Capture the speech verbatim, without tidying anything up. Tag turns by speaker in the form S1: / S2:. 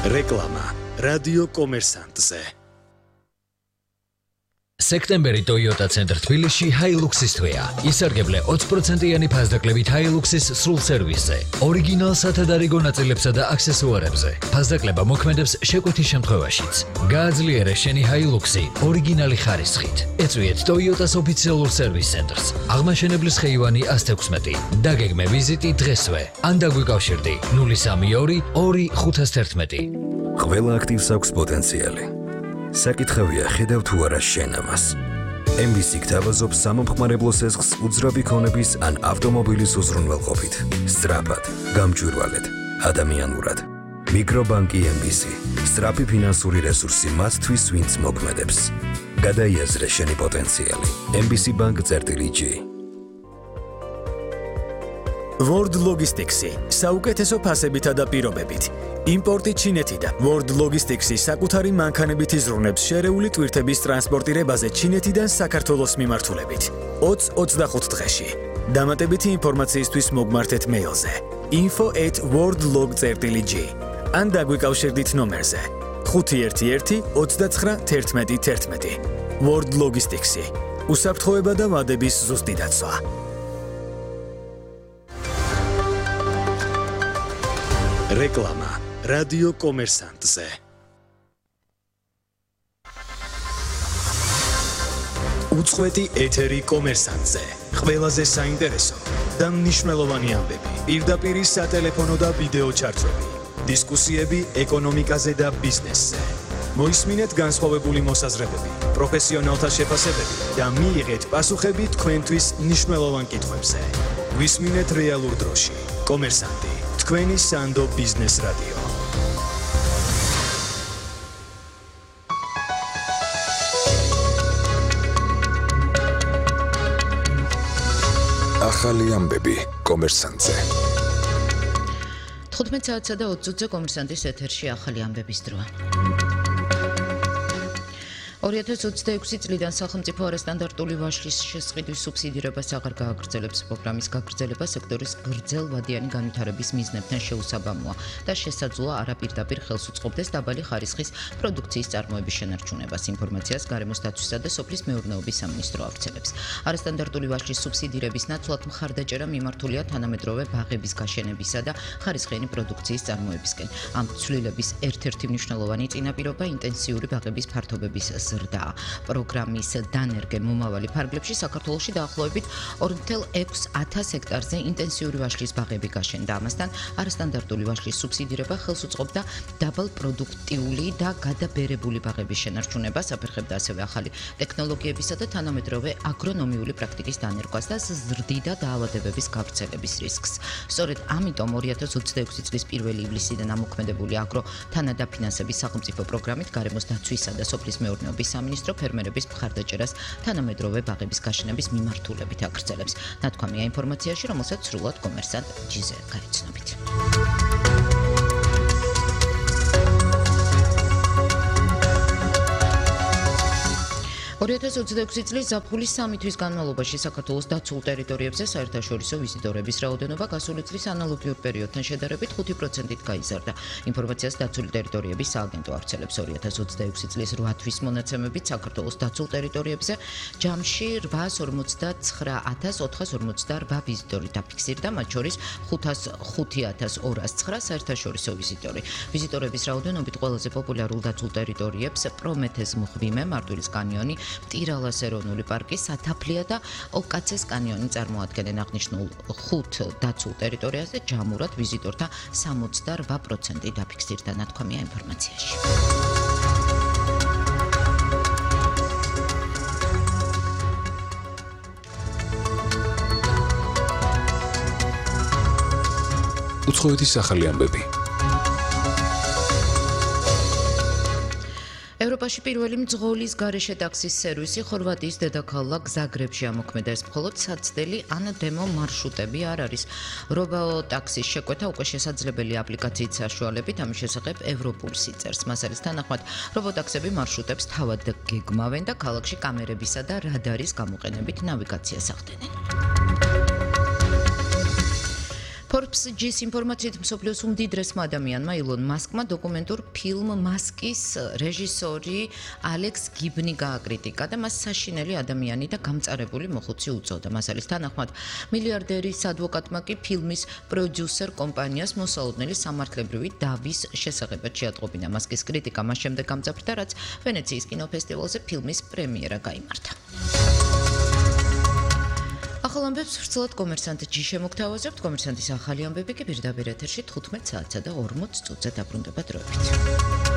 S1: რეკლამა რადიო კომერსანტზე.
S2: სექტემბერი Toyota ცენტრ თბილისში Hilux-ის თვეა. ისარგებლე ოცი პროცენტიანი ფასდაკლებით Hilux-ის სრულ სერვისზე, ორიგინალ სათადარიგო ნაწილებსა და აქსესუარებზე. ფასდაკლება მოქმედებს შეკვეთის შემთხვევაშიც. გააძლიერე შენი Hilux-ი ორიგინალი ხარისხით. ეწვიეთ Toyota-s ოფიციალურ სერვის ცენტრს. აღმაშენებლის ხეივანი ათას თექვსმეტი. დაგეგმე ვიზიტი დღესვე. ან დაგვიკავშირდი ნული სამი ორი ორი ხუთას თერთმეტი.
S3: ყველა აქტივს აქვს პოტენციალი. საკითხავია ხედავ თუ არა შენ ამას. ემ ბი სი გთავაზობს სამომხმარებლო სესხს უძრავი ქონების ან ავტომობილის უზრუნველყოფით. სწრაფად, გამჭვირვალედ, ადამიანურად. მიკრობანკი ემ ბი სი. სწრაფი ფინანსური რესურსი მათთვის, ვინც მოქმედებს. გადაიაზრე შენი პოტენციალი. ემ ბი სი Bank წერტილი ჯი.
S1: World Logistics-ი საუკეთესო ფასებითა და პირობებით. იმპორტი ჩინეთიდან. World Logistics-ი საკუთარი მანქანებით იზრუნებს შერეული ტვირთების ტრანსპორტირებაზე ჩინეთიდან საქართველოს მიმართულებით. ოცი ოცდახუთ დღეში. დამატებითი ინფორმაციისთვის მოგმართეთ მეილზე info at worldlog წერტილი ჯი ან დაგვიკავშირდით ნომერზე ხუთი ერთი ერთი ოცდაცხრა თერთმეტი თერთმეტი. World Logistics-ი უსაფრთხოება და ვადების ზუსტი დაცვა. რეკლამა რადიო კომერსანტზე. უწყვეტი ეთერი კომერსანტზე. ყველაზე საინტერესო და მნიშვნელოვანი ამბები. პირდაპირ სატელეფონო და ვიდეო ჩარტები. დისკუსიები ეკონომიკაზე და ბიზნესზე. მოისმინეთ განსხვავებული მოსაზრებები, პროფესიონალთა შეფასებები და მიიღეთ პასუხები თქვენთვის მნიშვნელოვან კითხვებზე. ვისმინეთ რეალურ დროში. კომერსანტი, თქვენი სანდო ბიზნეს რადიო.
S3: ახალი ამბები კომერსანტზე.
S4: თხუთმეტ საათსა და ოცი მინუტზე კომერსანტის ეთერში ახალი ამბების დროა. ორი ათას ოცდაექვსი წლიდან სახელმწიფო არასტანდარტული ვაშლის შესყიდვის სუბსიდირებას აღარ გააგრძელებს. პროგრამის გაგრძელება სექტორის გრძელვადიანი განვითარების მიზნებთან შეუსაბამოა და შესაძლოა არაპირდაპირ ხელს უწყობდეს დაბალი ხარისხის პროდუქციის წარმოების შენარჩუნებას. ინფორმაციას გარემოს დაცვისა და სოფლის მეურნეობის სამინისტრო ავრცელებს. არასტანდარტული ვაშლის სუბსიდირების ნაცვლად მხარდაჭერა მიმართულია თანამედროვე ბაღების გაშენებისა და ხარისხიანი პროდუქციის წარმოებისკენ. ამ ცვლილების ერთ-ერთი მნიშვნელოვანი წინაპირობა ინტენსიური ბაღების ფართობების ზრდაა. პროგრამის დანერგე მომავალი ფარგლებში საქართველოში დაახლოებით ორი ათას ექვსი ჰექტარზე ინტენსიური ვაშლის ბაღები გაშენდა. ამასთან არასტანდარტული ვაშლის სუბსიდირება ხელს უწყობდა დაბალ პროდუქტიული და გადაბერებული ბაღების შენარჩუნებას, აფერხებდა ასევე ახალი ტექნოლოგიებისა და თანამედროვე აგრონომიული პრაქტიკის დანერგვას და ზრდიდა დაავადებების გავრცელების რისკს. სწორედ ამიტომ ორი ათას ოცდაექვსი წლის პირველი ივლისიდან ამოქმედებული აგრო თანადაფინანსების სახელმწიფო პროგრამით გარემოს დაცვისა და სოფლის მეურნეობის სამინისტრო ფერმერების მხარდაჭერას თანამედროვე ბაღების გაშენების მიმართულებით აგრძელებს. ნათქვამია ინფორმაციაში, რომელსაც სრულად კომერსანტ ჯიზე გაიცნობით. ორი ათას ოცდაექვსი წლის ზაფხულის სამი თვის განმავლობაში საქართველოს დაცულ ტერიტორიებზე საერთაშორისო ვიზიტორების რაოდენობა გასული წლის ანალოგიურ პერიოდთან შედარებით ხუთი პროცენტით გაიზარდა. ინფორმაციას დაცული ტერიტორიების სააგენტო ავრცელებს. ორი ათას ოცდაექვსი წლის რვა თვის მონაცემებით საქართველოს დაცულ ტერიტორიებზე ჯამში რვაას ორმოცდაცხრა ათას ოთხას ორმოცდარვა ვიზიტორი დაფიქსირდა, მათ შორის ხუთი ათას ორას ცხრა საერთაშორისო ვიზიტორი. ვიზიტორების რაოდენობით ყველაზე პოპულარულ დაცულ ტერიტორიებს პრომეთეს მღვიმე, მარტვილის კანიონი, მტირალას ეროვნული პარკი, სათაფლია და ოკაცეს კანიონი წარმოადგენენ. აღნიშნულ ხუთ დაცულ ტერიტორიაზე ჯამურად ვიზიტორთა სამოცდარვა პროცენტი დაფიქსირდა, ნათქვამია ინფორმაციაში.
S3: უცხოეთის ახალი ამბები.
S4: ევროპაში პირველი მძღოლის გარეშე ტაქსის სერვისი ხორვატიის დედაქალაქ ზაგრებში ამოქმედა. ეს მხოლოდ საცდელი ან დემო მარშრუტები არ არის. რობაო ტაქსის შეკვეთა უკვე შესაძლებელია აპლიკაციით საშუალებით, ამის შესახებ ევროპულსი წერს. მას არის თანახმად, რობოტაქსები მარშრუტებს თავად გეგმავენ და ქალაქში კამერებისა და რადარის გამოყენებით ნავიგაციას ახდენენ. Port ფორბს ჯის ინფორმაციით მსოფლიოს უმდიდრესმა ადამიანმა ილონ მასკმა დოკუმენტურ ფილმ მასკის რეჟისორი ალექს გიბნი გააკრიტიკა და მას საშინელი ადამიანი და გამწარებული მოხუცი უწოდა. მასალის თანახმად, მილიარდერის ადვოკატმა კი ფილმის პროდიუსერ კომპანიას მოსალოდნელი სამართლებრივი დავის შესახებად შეატყობინა. მასკის კრიტიკა მას შემდეგ გამძაფრდა, რაც ვენეციის კინოფესტივალზე ფილმის პრემიერა გაიმართა. ახალ ამბებს ვრცლად კომერსანტში შემოგთავაზებთ. კომერსანტის ახალი ამბები კი პირდაპირ ეთერში თხუთმეტ საათსა და ორმოც წუთზე დაბრუნდება დროებით.